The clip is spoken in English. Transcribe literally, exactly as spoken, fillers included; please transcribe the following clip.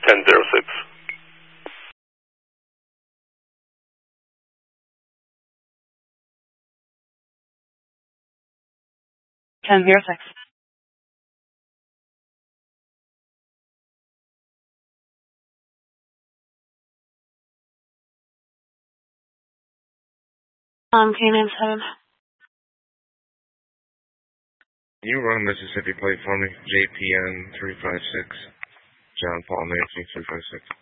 ten zero six. ten zero six. Um, Canaan seven. Can you run a Mississippi plate for me? J P N three five six. John Paul Nancy three five six.